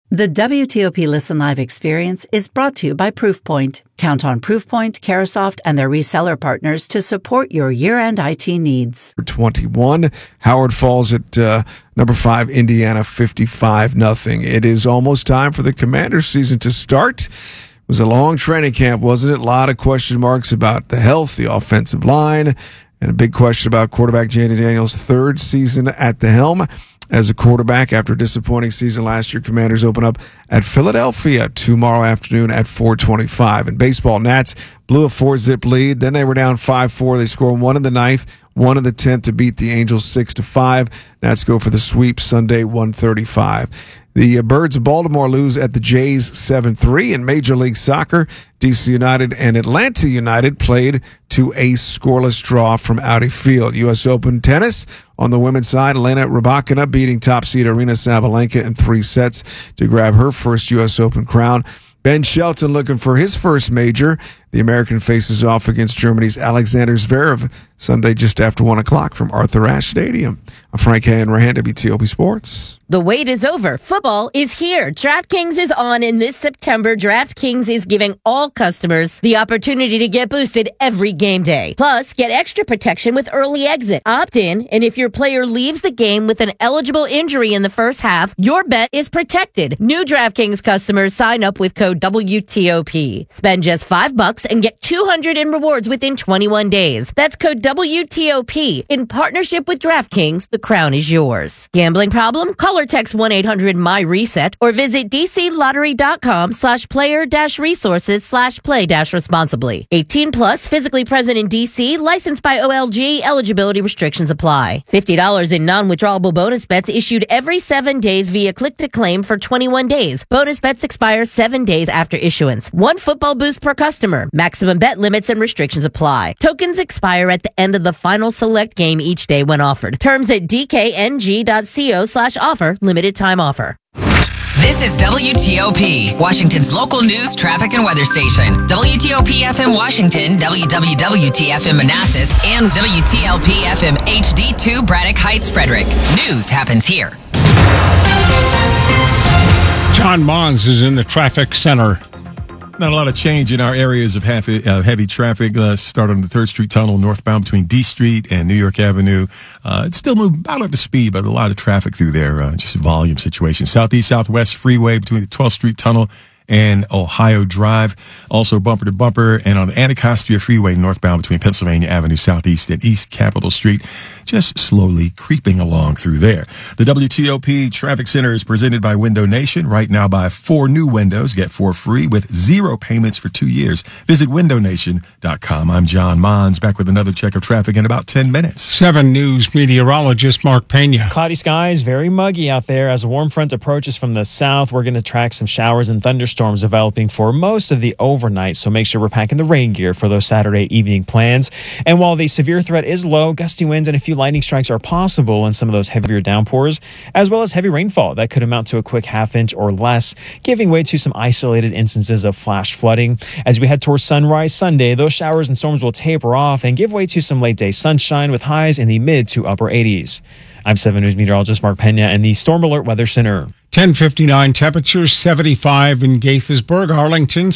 The WTOP Listen Live experience is brought to you by Proofpoint. Count on Proofpoint, Carasoft, and their reseller partners to support your year-end IT needs. 21. Howard Falls at number 5, Indiana, 55-0. It is almost time for the Commanders season to start. It was a long training camp, wasn't it? A lot of question marks about the health, the offensive line, and a big question about quarterback Jayden Daniels' third season at the helm. As a quarterback, after a disappointing season last year, Commanders open up at Philadelphia tomorrow afternoon at 4:25. In baseball, Nats blew a 4-zip lead. Then they were down 5-4. They scored 1 in the 9th, 1 in the 10th to beat the Angels 6-5. Nats go for the sweep Sunday, 1:35. The Birds of Baltimore lose at the Jays 7-3. In Major League Soccer, DC United and Atlanta United played to a scoreless draw from Audi Field. U.S. Open tennis on the women's side, Elena Rybakina beating top seed Arina Sabalenka in 3 sets to grab her first U.S. Open crown. Ben Shelton looking for his first major. The American faces off against Germany's Alexander Zverev Sunday just after 1 o'clock from Arthur Ashe Stadium. I'm Frank Hanrahan, WTOP Sports. The wait is over. Football is here. DraftKings is on in this September. DraftKings is giving all customers the opportunity to get boosted every game day. Plus, get extra protection with early exit. Opt in, and if your player leaves the game with an eligible injury in the first half, your bet is protected. New DraftKings customers sign up with code WTOP. Spend just $5 and get $200 in rewards within 21 days. That's code WTOP. In partnership with DraftKings, the crown is yours. Gambling problem? Call or text 1-800-MY-RESET or visit dclottery.com/player-resources/play-responsibly. 18 plus, physically present in DC, licensed by OLG. Eligibility restrictions apply. $50 in non-withdrawable bonus bets issued every 7 days via click to claim for 21 days. Bonus bets expire 7 days after issuance. 1 football boost per customer. Maximum bet limits and restrictions apply. Tokens expire at the end of the final select game each day when offered. Terms at dkng.co/offer. Limited time offer. This is WTOP, Washington's local news, traffic, and weather station. WTOP FM Washington, WWWT FM Manassas, and WTLP FM HD2 Braddock Heights, Frederick. News happens here. John Mons is in the traffic center. Not a lot of change in our areas of heavy traffic. Start on the 3rd Street Tunnel northbound between D Street and New York Avenue. It's still moving about up to speed, but a lot of traffic through there. Just a volume situation. Southeast-Southwest Freeway between the 12th Street Tunnel and Ohio Drive. Also bumper to bumper. And on the Anacostia Freeway northbound between Pennsylvania Avenue Southeast and East Capitol Street. Just slowly creeping along through there. The WTOP Traffic Center is presented by Window Nation. Right now, buy 4 new windows, get 4 free with 0 payments for 2 years. Visit windownation.com. I'm John Mons, back with another check of traffic in about 10 minutes. 7 News meteorologist Mark Pena. Cloudy skies, very muggy out there. As a warm front approaches from the south, we're going to track some showers and thunderstorms developing for most of the overnight. So make sure we're packing the rain gear for those Saturday evening plans. And while the severe threat is low, gusty winds and a few lightning strikes are possible in some of those heavier downpours, as well as heavy rainfall that could amount to a quick half-inch or less, giving way to some isolated instances of flash flooding. As we head towards sunrise Sunday, those showers and storms will taper off and give way to some late-day sunshine with highs in the mid to upper 80s. I'm 7 News meteorologist Mark Pena in the Storm Alert Weather Center. 10:59 temperatures, 75 in Gaithersburg, Arlington,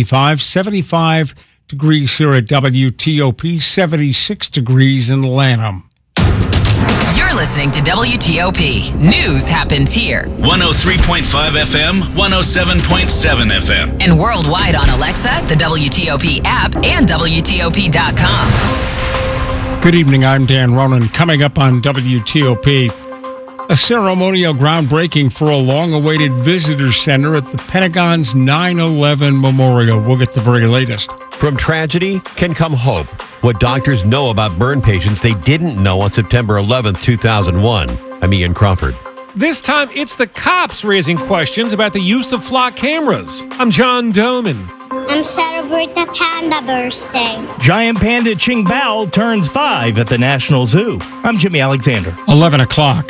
75 degrees here at WTOP, 76 degrees in Lanham. You're listening to WTOP. News happens here. 103.5 FM, 107.7 FM. And worldwide on Alexa, the WTOP app, and WTOP.com. Good evening, I'm Dan Ronan. Coming up on WTOP, a ceremonial groundbreaking for a long-awaited visitor center at the Pentagon's 9/11 Memorial. We'll get the very latest. From tragedy can come hope. What doctors know about burn patients they didn't know on September 11, 2001. I'm Ian Crawford. This time, it's the cops raising questions about the use of flock cameras. I'm John Doman. I'm celebrating the panda bursting. Giant panda Qing Bao turns 5 at the National Zoo. I'm Jimmy Alexander. 11 o'clock.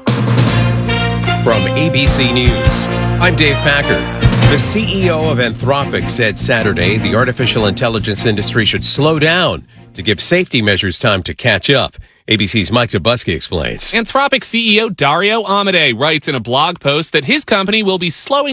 From ABC News, I'm Dave Packer. The CEO of Anthropic said Saturday the artificial intelligence industry should slow down to give safety measures time to catch up. ABC's Mike Dubusky explains. Anthropic CEO Dario Amodei writes in a blog post that his company will be slowing